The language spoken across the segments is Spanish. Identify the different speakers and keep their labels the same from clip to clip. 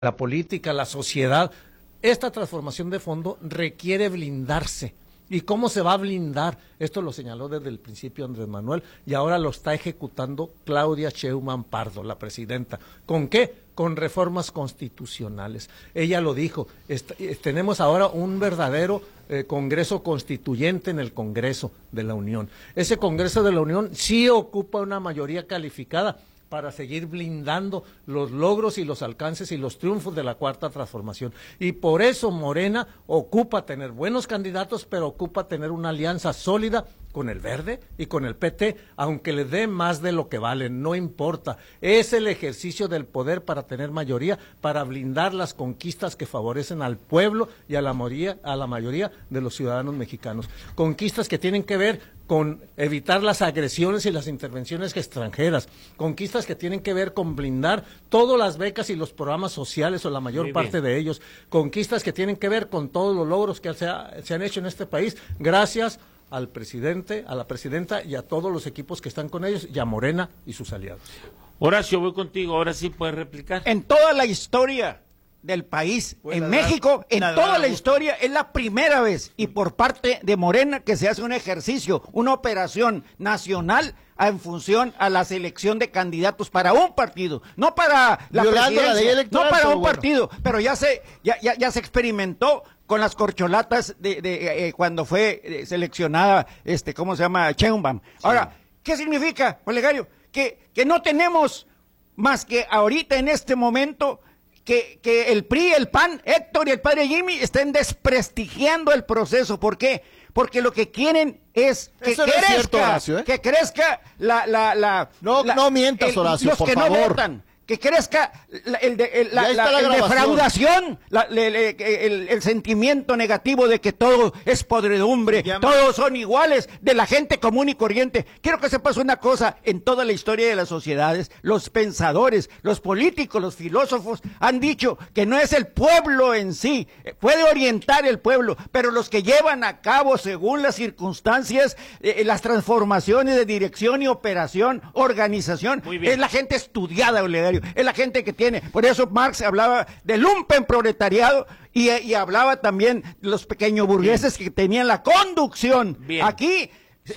Speaker 1: la política, la sociedad. Esta transformación de fondo requiere blindarse. ¿Y cómo se va a blindar? Esto lo señaló desde el principio Andrés Manuel y ahora lo está ejecutando Claudia Sheinbaum Pardo, la presidenta. ¿Con qué? Con reformas constitucionales. Ella lo dijo, tenemos ahora un verdadero Congreso Constituyente en el Congreso de la Unión. Ese Congreso de la Unión sí ocupa una mayoría calificada para seguir blindando los logros y los alcances y los triunfos de la Cuarta Transformación. Y por eso Morena ocupa tener buenos candidatos, pero ocupa tener una alianza sólida con el Verde y con el PT, aunque le dé más de lo que valen, no importa. Es el ejercicio del poder para tener mayoría, para blindar las conquistas que favorecen al pueblo y a la mayoría de los ciudadanos mexicanos. Conquistas que tienen que ver con evitar las agresiones y las intervenciones extranjeras, conquistas que tienen que ver con blindar todas las becas y los programas sociales o la mayor parte de ellos, conquistas que tienen que ver con todos los logros que se han hecho en este país, gracias al presidente, a la presidenta y a todos los equipos que están con ellos, y a Morena y sus aliados.
Speaker 2: Horacio, voy contigo, ahora sí puedes replicar.
Speaker 3: En toda la historia del país, en México, en toda la historia, es la primera vez, y por parte de Morena, que se hace un ejercicio, una operación nacional en función a la selección de candidatos para un partido, no para la presidencia, no para un partido, pero ya se experimentó con las corcholatas de cuando fue seleccionada, ¿cómo se llama? Sheinbaum. Ahora, ¿qué significa, Olegario? Que no tenemos más que ahorita en este momento que el PRI, el PAN, Héctor y el padre Jimmy estén desprestigiando el proceso. ¿Por qué? Porque lo que quieren es que crezca,
Speaker 4: no es cierto, Horacio, ¿eh?
Speaker 3: Que crezca
Speaker 4: No mientas, Horacio,
Speaker 3: los
Speaker 4: por
Speaker 3: que
Speaker 4: favor.
Speaker 3: no votan. Que crezca la defraudación, el sentimiento negativo de que todo es podredumbre, todos son iguales, de la gente común y corriente. Quiero que sepas una cosa, en toda la historia de las sociedades, los pensadores, los políticos, los filósofos han dicho que no es el pueblo en sí, puede orientar el pueblo, pero los que llevan a cabo, según las circunstancias, las transformaciones de dirección y operación, organización, es la gente estudiada, Olegario. Es la gente que tiene, por eso Marx hablaba del lumpenproletariado y hablaba también de los pequeños burgueses que tenían la conducción. Aquí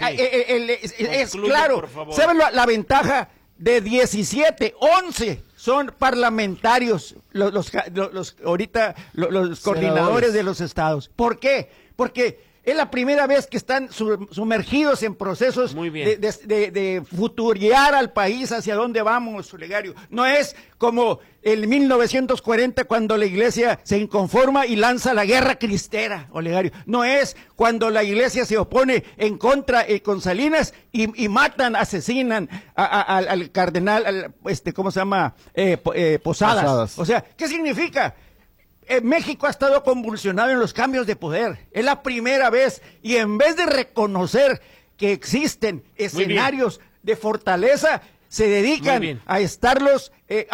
Speaker 3: es claro, ¿saben la ventaja de 17, 11? Son parlamentarios los coordinadores de los estados. ¿Por qué? Porque es la primera vez que están sumergidos en procesos de futurear al país hacia dónde vamos, Olegario. No es como en 1940 cuando la iglesia se inconforma y lanza la guerra cristera, Olegario. No es cuando la iglesia se opone en contra con Salinas y matan, asesinan al cardenal, ¿cómo se llama? Posadas. O sea, ¿qué significa? México ha estado convulsionado en los cambios de poder. Es la primera vez, y en vez de reconocer que existen escenarios de fortaleza, se dedican a estarlos.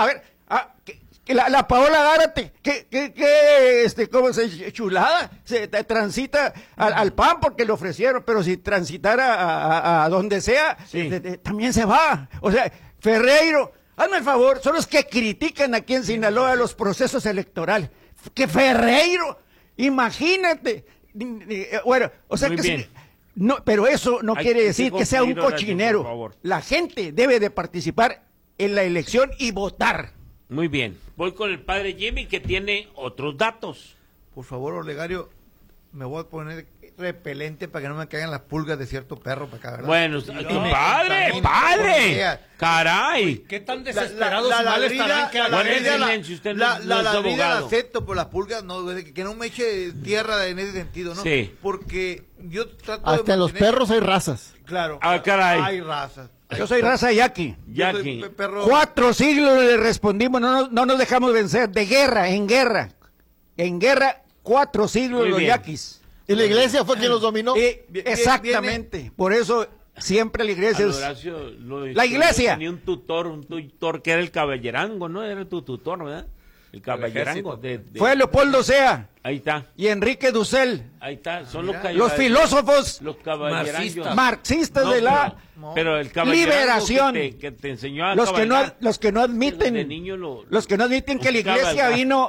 Speaker 3: La Paola Gárate, ¿cómo se chulada? Se transita al PAN porque le ofrecieron, pero si transitara a donde sea, también se va. O sea, Ferreiro, hazme el favor, son los que critican aquí en Sinaloa los procesos electorales. Que Ferreiro, imagínate, bueno, o sea que no, pero eso no quiere decir que sea un cochinero. La gente debe de participar en la elección y votar.
Speaker 2: Muy bien, voy con el padre Jimmy que tiene otros datos.
Speaker 5: Por favor, Olegario, me voy a poner repelente para que no me caigan las pulgas de cierto perro para acá, ¿verdad?
Speaker 2: Bueno, padre, caray.
Speaker 1: Uy, ¿qué tan desesperados estarán que
Speaker 5: la ladrilla la acepto, por las pulgas no, que no me eche tierra en ese sentido, ¿no?
Speaker 2: Sí.
Speaker 5: Porque yo trato
Speaker 4: hasta en los perros hay razas.
Speaker 5: Claro.
Speaker 2: Caray.
Speaker 5: Hay razas.
Speaker 3: Yo soy raza yaqui.
Speaker 5: 4
Speaker 3: siglos le respondimos, no nos dejamos vencer, de guerra, en guerra, 4 siglos los yaquis.
Speaker 4: ¿Y la iglesia fue quien los dominó?
Speaker 3: Exactamente, por eso siempre la iglesia
Speaker 2: la
Speaker 3: iglesia
Speaker 2: tenía un tutor que era el caballerango, ¿no? Era tu tutor, ¿verdad? El caballerango.
Speaker 3: Fue Leopoldo Sea.
Speaker 2: Ahí está.
Speaker 3: Y Enrique Dussel.
Speaker 2: Ahí está. Son
Speaker 3: los filósofos
Speaker 2: los caballerangos.
Speaker 3: Marxistas de la
Speaker 2: pero el
Speaker 3: liberación.
Speaker 2: Que te enseñó a
Speaker 3: los que no admiten.
Speaker 2: De niño
Speaker 3: los que no admiten que la iglesia